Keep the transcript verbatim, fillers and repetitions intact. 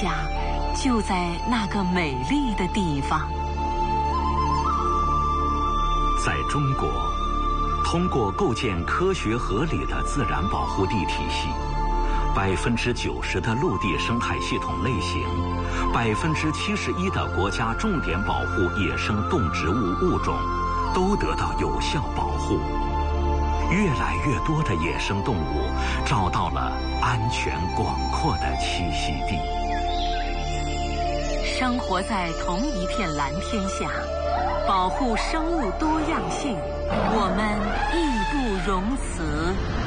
家就在那个美丽的地方。 在中国，通过构建科学合理的自然保护地体系，百分之九十的陆地生态系统类型，百分之七十一的国家重点保护野生动植物物种都得到有效保护。越来越多的野生动物找到了安全广阔的栖息地。 生活在同一片蓝天下，保护生物多样性，我们义不容辞。